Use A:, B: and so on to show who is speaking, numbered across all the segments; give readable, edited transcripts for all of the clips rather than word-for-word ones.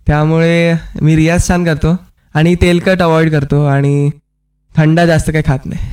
A: त्यामुळे मी रियाज छान करतो आणि तेलकट अवॉइड करतो आणि थंड जास्त काही खात नाही.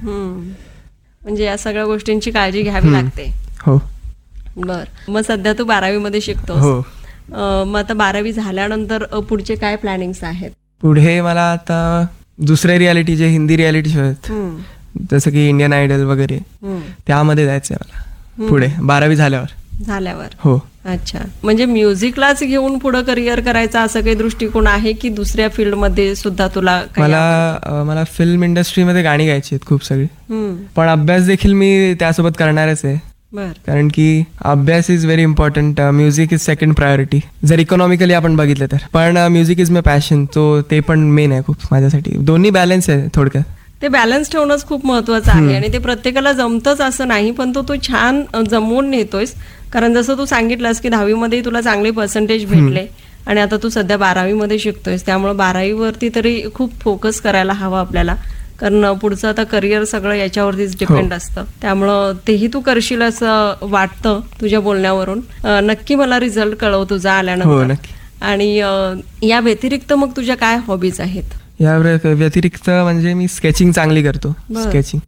B: म्हणजे या सगळ्या गोष्टींची काळजी घ्यावी लागते.
A: हो.
B: बर, मग सध्या तू 12वी मध्ये शिकतोस.
A: हो.
B: मग आता 12वी झाल्यानंतर पुढचे काय प्लॅनिंग्स आहेत?
A: पुढे मला आता दुसरे रियालिटी जे हिंदी रियालिटी शो आहेत जसं की इंडियन आयडल वगैरे त्यामध्ये जायचं आहे मला पुढे 12वी झाल्यावर. हो.
B: अच्छा, म्हणजे म्युझिकलाच घेऊन पुढे करिअर करायचा असं काही दृष्टिकोन आहे की दुसऱ्या फील्ड मध्ये सुद्धा तुला?
A: मला फिल्म इंडस्ट्रीमध्ये गाणी गायची आहेत खूप सगळी, पण अभ्यास देखील मी त्यासोबत करणारच आहे. कारण की अभ्यास is very important. Music is second priority जर इकॉनॉमिकली आपण बघितलं तर, पण म्युझिक इज माय पॅशन, तो ते पण मेन आहे खूप माझ्यासाठी. दोन्ही बॅलन्स आहे थोडक्यात.
B: ते बॅलन्स ठेवणंच खूप महत्वाचं आहे आणि ते प्रत्येकाला जमतच असं नाही, पण तू छान जमवून नेतोयस. कारण जसं तू सांगितलंस की 10वी मध्ये तुला चांगले पर्सेंटेज भेटले आणि आता तू सध्या 12वी मध्ये शिकतोयस, त्यामुळे 12वी वरती तरी खूप फोकस करायला हवा आपल्याला. कारण पुढचं आता करिअर सगळं याच्यावरतीच डिपेंड असतं. त्यामुळं तेही तू करशील असं वाटतं तुझ्या बोलण्यावरून. नक्की मला रिझल्ट कळव तुझा आल्यानंतर. आणि या व्यतिरिक्त मग तुझ्या काय हॉबीज आहेत?
A: या व्यतिरिक्त म्हणजे मी स्केचिंग चांगली करतो. स्केचिंग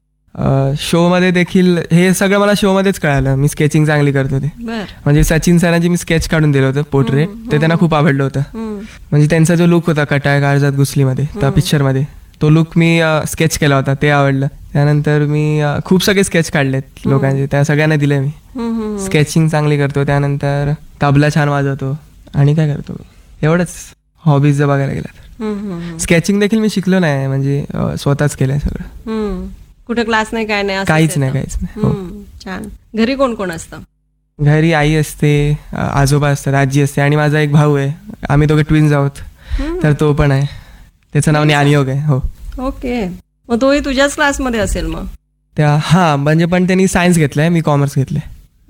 A: शो मध्ये देखील, हे सगळं मला शो मध्येच कळालं, मी स्केचिंग चांगली करतो ते. म्हणजे सचिन सरांची मी स्केच काढून दिलं होतं पोर्ट्रेट, ते त्यांना खूप आवडलं होतं. म्हणजे त्यांचा जो लुक होता कटाळ काळजात घुसलीमध्ये त्या पिक्चर मध्ये, तो लुक मी स्केच केला होता, ते आवडलं. त्यानंतर मी खूप सगळे स्केच काढलेत लोकांचे, त्या सगळ्यांना दिले मी. स्केचिंग चांगली करतो. त्यानंतर तबला छान वाजवतो. आणि काय करतो एवढंच हॉबीज जर बघायला गेला. स्केचिंग देखील मी शिकलो नाही, म्हणजे स्वतःच केलंय सगळं.
B: कुठे क्लास नाही, काय नाही?
A: काहीच नाही.
B: छान. घरी कोण कोण असतं?
A: घरी आई असते, आजोबा असतात, आजी असते आणि माझा एक भाऊ आहे. आम्ही दोघे ट्विन्स आहोत. तर तो पण आहे, त्याचं नाव ज्ञानयोग आहे. हो.
B: ओके, मग तोही तुझ्याच क्लासमध्ये असेल मग?
A: म्हणजे पण त्यांनी सायन्स घेतलंय, मी कॉमर्स घेतलंय.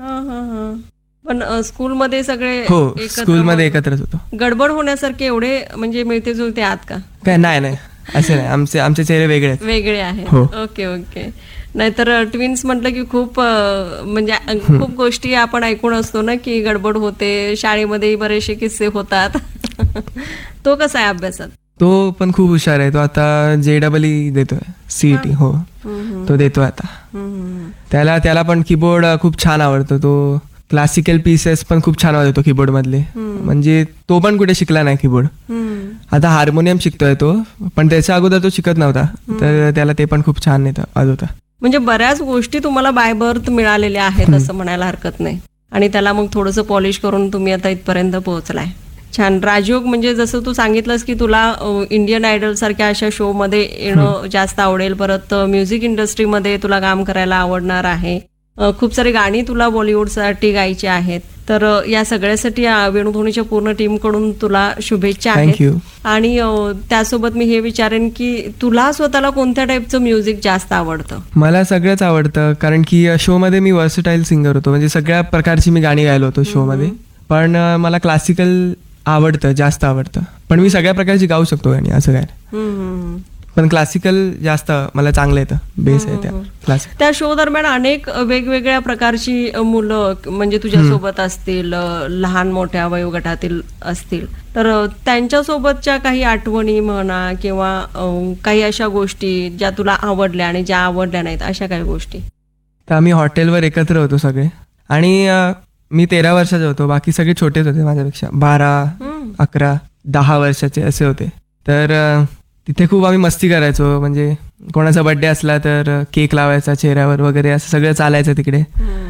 B: पण स्कूलमध्ये सगळे?
A: हो, स्कूलमध्ये एकत्रच होतो.
B: गडबड होण्यासारखे एवढे म्हणजे मिळते जुळते आहात का?
A: काय नाही, असे नाही. आमचे चेहरे वेगळे आहेत.
B: ओके. नाहीतर ट्विन्स म्हटलं की खूप म्हणजे खूप गोष्टी आपण ऐकून असतो ना की गडबड होते, शाळेमध्ये बरेचसे किस्से होतात. तो कसा आहे अभ्यासात?
A: तो पण खूप हुशार आहे. तो आता JEE देतोय, CET. हो, तो देतोय आता. त्याला पण कीबोर्ड खूप छान आवडतो. तो क्लासिकल पीसेस पण खूप छान वाजवतो कीबोर्ड मधले. म्हणजे तो पण कुठे शिकला नाही कीबोर्ड. आता हार्मोनियम शिकतोय तो, पण त्याच्या अगोदर तो शिकत नव्हता, तर त्याला ते पण खूप छान येतं वाजवता.
B: म्हणजे बऱ्याच गोष्टी तुम्हाला बाय बर्थ मिळालेल्या आहेत असं म्हणायला हरकत नाही. आणि त्याला मग थोडंसं पॉलिश करून तुम्ही आता इथपर्यंत पोहोचलाय. छान. राजयोग, म्हणजे जसं तू सांगितलंस की तुला इंडियन आयडल सारख्या अशा शो मध्ये येणं जास्त आवडेल, परत म्युझिक इंडस्ट्रीमध्ये तुला काम करायला आवडणार आहे, खूप सारी गाणी तुला बॉलिवूडसाठी गायची आहेत. तर या सगळ्यासाठी वेणुध्वनीच्या पूर्ण टीम कडून तुला शुभेच्छा आहेत. आणि त्यासोबत मी हे विचारेन की तुला स्वतःला कोणत्या टाईपचं म्युझिक जास्त आवडतं?
A: मला सगळंच आवडतं, कारण की शो मध्ये मी वर्सटाईल सिंगर होतो. म्हणजे सगळ्या प्रकारची मी गाणी गायलो होतो शो मध्ये. पण मला क्लासिकल आवडतं, जास्त आवडतं. पण मी सगळ्या प्रकारची गाऊ शकतो गाणी, असं काय. पण क्लासिकल जास्त मला चांगलं येतं, बेस आहे त्या क्लासिकल.
B: त्या शो दरम्यान अनेक वेगवेगळ्या प्रकारची मुलं म्हणजे तुझ्यासोबत असतील, लहान मोठ्या वयोगटातील असतील, तर त्यांच्यासोबतच्या काही आठवणी म्हणा किंवा काही अशा गोष्टी ज्या तुला आवडल्या आणि ज्या आवडल्या नाहीत, अशा काही गोष्टी?
A: तर आम्ही हॉटेलवर एकत्र होतो सगळे, आणि मी 13 वर्षाचे होतो, बाकी सगळे छोटेच होते माझ्यापेक्षा, 12, 11, 10 वर्षाचे असे होते. तर तिथे खूप आम्ही मस्ती करायचो. म्हणजे कोणाचा बर्थडे असला तर केक लावायचा चेहऱ्यावर वगैरे, असं सगळं चालायचं तिकडे.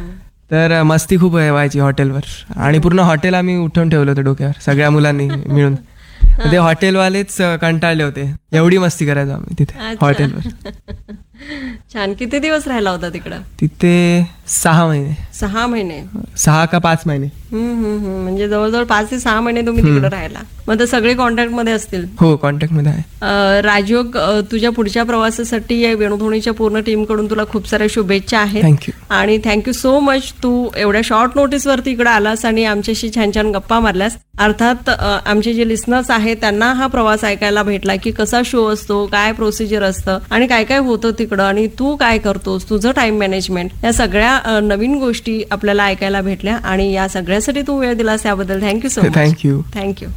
A: तर मस्ती खूप व्हायची हॉटेलवर, आणि पूर्ण हॉटेल आम्ही उठवून ठेवलं होतं डोक्यावर सगळ्या मुलांनी मिळून. ते हॉटेलवालेच कंटाळले होते, एवढी मस्ती करायचो आम्ही तिथे हॉटेलवर.
B: छान. किती दिवस राहिला होता तिकडं?
A: तिथे 6 महिने.
B: 6 महिने?
A: 6 का 5 महिने.
B: म्हणजे जवळजवळ 5 ते 6 महिने तुम्ही तिकडे राहिला. मग तर सगळे कॉन्टॅक्ट मध्ये असतील?
A: हो, कॉन्टॅक्ट मध्ये आहे.
B: राजयोग, तुझ्या पुढच्या प्रवासासाठी या वेणुध्वनीच्या पूर्ण टीम कडून तुला खूप साऱ्या शुभेच्छा आहेत.
A: थँक्यू.
B: आणि थँक्यू सो मच, तू एवढ्या शॉर्ट नोटीस वरती इकडे आलास आणि आमच्याशी छान छान गप्पा मारल्यास. अर्थात आमचे जे लिस्नर्स आहेत त्यांना हा प्रवास ऐकायला भेटला की कसा शो असतो, काय प्रोसिजर असतं आणि काय काय होतं तिकडं, आणि तू काय करतोस, तुझं टाइम मॅनेजमेंट, या सगळ्या नवीन गोष्टी आपल्याला ऐकायला भेटल्या. आणि या सगळ्यासाठी तू वेळ दिलास त्याबद्दल थँक्यू सो मच.
A: थँक्यू.